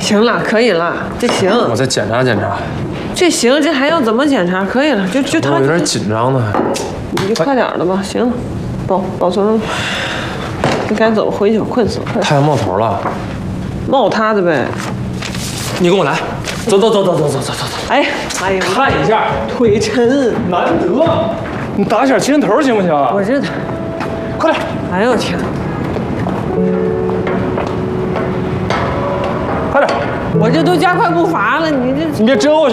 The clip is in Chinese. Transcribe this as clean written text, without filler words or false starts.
行了，可以了，这行。 我再检查检查。 这行，这还要怎么检查？可以了，就他。 我有点紧张呢。 你就快点的吧。行了，保存了。你该走，回去，困死了。 太阳冒头了。 冒他的呗。 你跟我来。走。 哎呀， 看一下， 腿沉， 难得。你打一下精神头行不行？ 我这， 快点！ 哎呦我天！ 快点！ 我这都加快步伐了，你这。 你别折我。